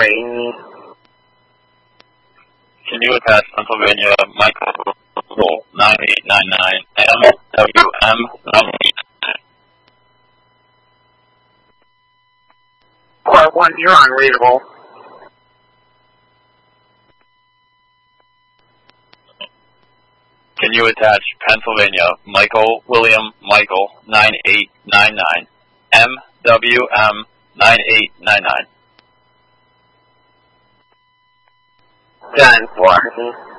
Brady. Can you attach Pennsylvania Michael 9899 MWM 9899? Part 1, you're unreadable. Can you attach Pennsylvania Michael William Michael 9899 MWM 9899? Done for.